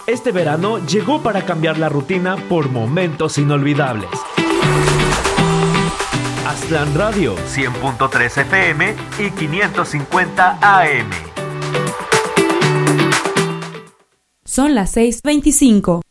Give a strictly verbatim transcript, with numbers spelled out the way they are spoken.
Este verano llegó para cambiar la rutina por momentos inolvidables. Aztlán Radio, cien punto tres F M y quinientos cincuenta A M. Son las seis veinticinco.